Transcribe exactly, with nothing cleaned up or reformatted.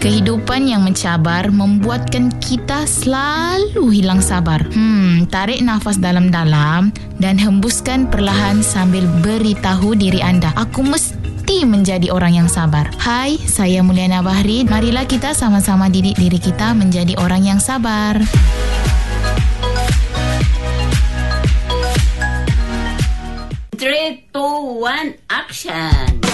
Kehidupan yang mencabar membuatkan kita selalu hilang sabar. Hmm, tarik nafas dalam-dalam dan hembuskan perlahan sambil beritahu diri anda, aku mesti menjadi orang yang sabar. Hai, saya Mulyana Bahri. Marilah kita sama-sama didik diri kita menjadi orang yang sabar. three, two, one, action!